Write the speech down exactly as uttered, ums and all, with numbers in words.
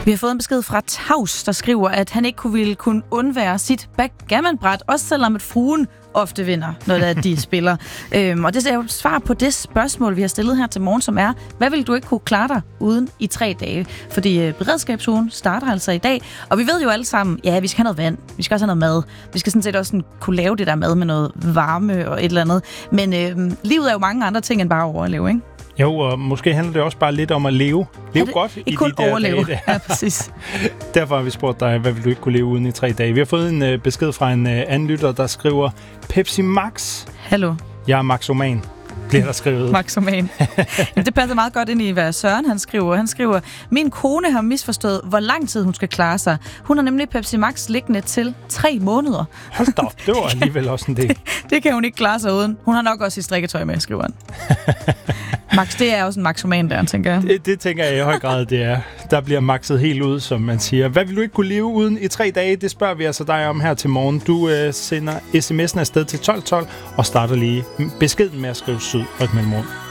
Vi har fået en besked fra Tavs, der skriver, at han ikke kunne, ville kunne undvære sit backgammon-bræt, også selvom at fruen ofte vinder, når det er, de spiller. Øhm, og det er jo et svar på det spørgsmål, vi har stillet her til morgen, som er, hvad vil du ikke kunne klare dig uden i tre dage? Fordi øh, beredskabsugen starter altså i dag, og vi ved jo alle sammen, ja, vi skal have noget vand, vi skal også have noget mad, vi skal sådan set også sådan kunne lave det der mad med noget varme og et eller andet. Men øh, livet er jo mange andre ting end bare at overleve, ikke? Jo, og måske handler det også bare lidt om at leve. Leve det, godt ikke i kun de der overleve. dage. Der. Ja, præcis. Derfor har vi spurgt dig, hvad vil du ikke kunne leve uden i tre dage? Vi har fået en uh, besked fra en uh, anden lytter, der skriver, Pepsi Max. Hallo. Jeg er maxoman, bliver der skrevet. Maxoman. Jamen, det passer meget godt ind i, hvad Søren han skriver. Han skriver, min kone har misforstået, hvor lang tid hun skal klare sig. Hun har nemlig Pepsi Max liggende til tre måneder. Hold da op, det var alligevel også en del. det, det kan hun ikke klare sig uden. Hun har nok også sit strikketøj med, skriver han. Max, det er også en maxoman der, tænker jeg. Det, det tænker jeg i høj grad, det er. Der bliver maxet helt ud, som man siger. Hvad vil du ikke kunne leve uden i tre dage? Det spørger vi altså dig om her til morgen. Du øh, sender sms'en afsted til tolv tolv og starter lige beskeden med at skrive syd og et mellemrum.